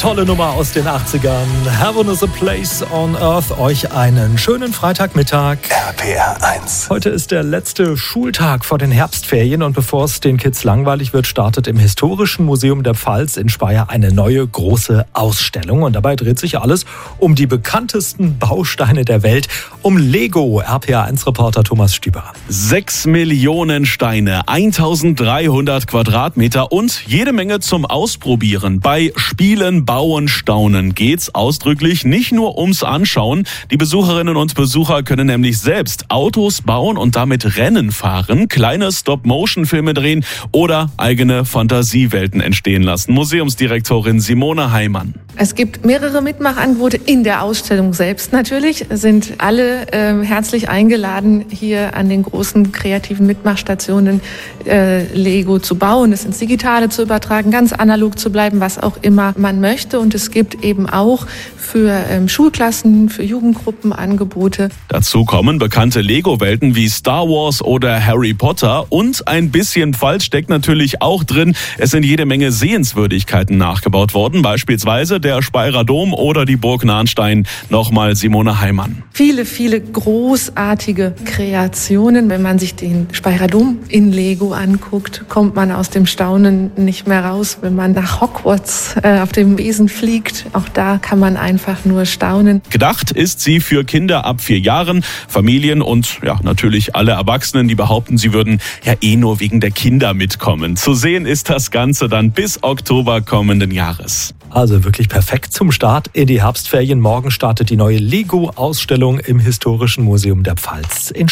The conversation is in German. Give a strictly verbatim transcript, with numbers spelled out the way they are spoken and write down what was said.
tolle Nummer aus den achtzigern. Heaven is a place on earth. Euch einen schönen Freitagmittag. R P R eins. Heute ist der letzte Schultag vor den Herbstferien und bevor es den Kids langweilig wird, startet im Historischen Museum der Pfalz in Speyer eine neue große Ausstellung. Und dabei dreht sich alles um die bekanntesten Bausteine der Welt, um Lego. R P R eins Reporter Thomas Stüber. Sechs Millionen Steine, eintausenddreihundert Quadratmeter und jede Menge zum Ausprobieren. Bei Spielen, Bauen, Staunen geht's ausdrücklich nicht nur ums Anschauen. Die Besucherinnen und Besucher können nämlich selbst Autos bauen und damit Rennen fahren, kleine Stop-Motion-Filme drehen oder eigene Fantasiewelten entstehen lassen. Museumsdirektorin Simone Heimann. Es gibt mehrere Mitmachangebote in der Ausstellung selbst natürlich. Sind alle äh, herzlich eingeladen, hier an den großen kreativen Mitmachstationen äh, Lego zu bauen, es ins Digitale zu übertragen, ganz analog zu bleiben, was auch immer man möchte. Und es gibt eben auch für ähm, Schulklassen, für Jugendgruppen Angebote. Dazu kommen bekannte Lego-Welten wie Star Wars oder Harry Potter. Und ein bisschen Pfalz steckt natürlich auch drin. Es sind jede Menge Sehenswürdigkeiten nachgebaut worden, beispielsweise der Speyerer Dom oder die Burg Nahnstein. Nochmal Simone Heimann. Viele, viele großartige Kreationen. Wenn man sich den Speyerer Dom in Lego anguckt, kommt man aus dem Staunen nicht mehr raus. Wenn man nach Hogwarts äh, auf dem Besen fliegt, auch da kann man einfach nur staunen. Gedacht ist sie für Kinder ab vier Jahren, Familien und ja natürlich alle Erwachsenen, die behaupten, sie würden ja eh nur wegen der Kinder mitkommen. Zu sehen ist das Ganze dann bis Oktober kommenden Jahres. Also wirklich perfekt zum Start in die Herbstferien. Morgen startet die neue Lego-Ausstellung im Historischen Museum der Pfalz in Speyer.